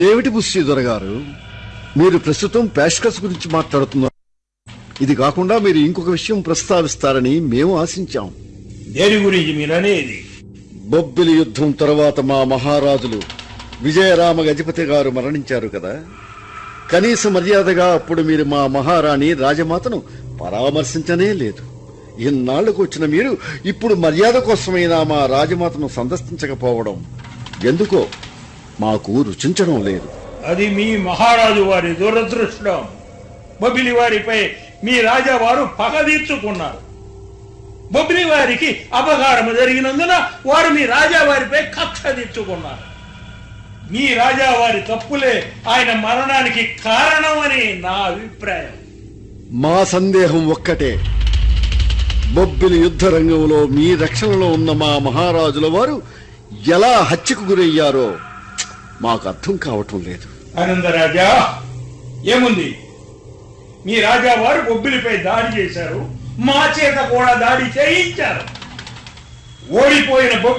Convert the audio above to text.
ఏమిటి బుస్సీధర గారు, మీరు ప్రస్తుతం పేష్కస్ గురించి మాట్లాడుతున్నారు. ఇది కాకుండా మీరు ఇంకొక విషయం ప్రస్తావిస్తారని మేము ఆశించాం. దేని గురించి మీరనేది? బొబ్బిలి యుద్ధం తర్వాత మా మహారాజులు విజయరామ గజపతి గారు మరణించారు కదా. కనీస మర్యాదగా అప్పుడు మీరు మా మహారాణి రాజమాతను పరామర్శించనే లేదు. ఇన్నాళ్లకు వచ్చిన మీరు ఇప్పుడు మర్యాద కోసమైనా మా రాజమాతను సందర్శించకపోవడం ఎందుకో మాకు రుచించడం లేదు. అది మీ మహారాజు వారి దురదృష్టం. బొబ్బిలి వారిపై మీ రాజావారు పగ తీర్చుకున్నారు. బొబ్బిలి వారికి అపకారం జరిగినందున వారు మీ రాజావారిపై కక్ష తీర్చుకున్నారు. మీ రాజావారి తప్పులే ఆయన మరణానికి కారణమని నా అభిప్రాయం. మా సందేహం ఒక్కటే, బొబ్బిలి యుద్ధ రంగంలో మీ రక్షణలో ఉన్న మా మహారాజుల వారు ఎలా హత్యకు గురయ్యారో మాకు అర్థం కావటం లేదు. ఆనందరాజా, ఏముంది? మీ రాజావారు బొబ్బిలిపై దాడి చేశారు, మా చేత కూడా దాడి చేయించారు. ఓడిపోయిన